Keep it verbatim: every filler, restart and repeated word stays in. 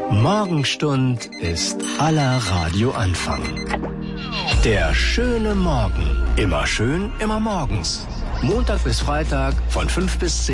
Morgenstund ist aller Radioanfang. Der schöne Morgen. Immer schön, immer morgens. Montag bis Freitag von fünf bis zehn.